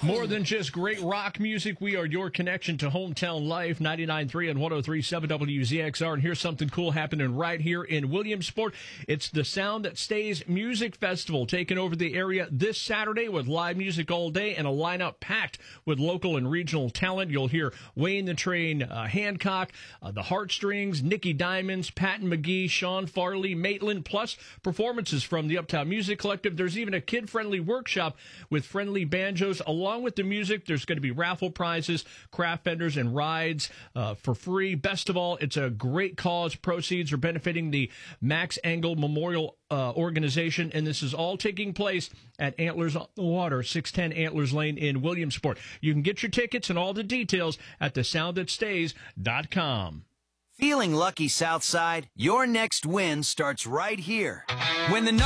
More than just great rock music, we are your connection to hometown life. 99.3 and 103.7 WZXR. And here's something cool happening right here in Williamsport. It's the Sound That Stays Music Festival, taking over the area this Saturday with live music all day and a lineup packed with local and regional talent. You'll hear Wayne the Train Hancock, the Heartstrings, Nicky Diamonds, Patton McGee, Sean Farley, Maitland, plus performances from the Uptown Music Collective. There's even a kid-friendly workshop with friendly banjos. Along with the music, there's going to be raffle prizes, craft vendors, and rides for free. Best of all, it's a great cause. Proceeds are benefiting the Max Engel Memorial organization, and this is all taking place at Antlers on the Water, 610 Antlers Lane in Williamsport. You can get your tickets and all the details at thesoundthatstays.com. Feeling lucky, Southside? Your next win starts right here. When the